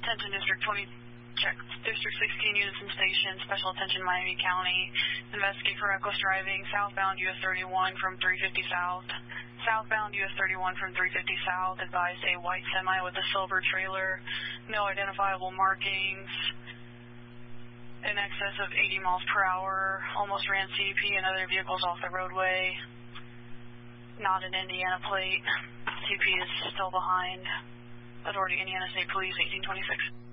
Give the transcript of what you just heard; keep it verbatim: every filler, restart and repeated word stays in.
Attention District twenty, check District sixteen units and stations, special attention Miami County. Investigate for reckless driving, southbound U S thirty-one from three fifty south. Southbound U S thirty-one from three fifty south, advised a white semi with a silver trailer, no identifiable markings, in excess of eighty miles per hour, almost ran C P and other vehicles off the roadway. Not an Indiana plate. C P is still behind. Authority Indiana State Police, eighteen twenty-six.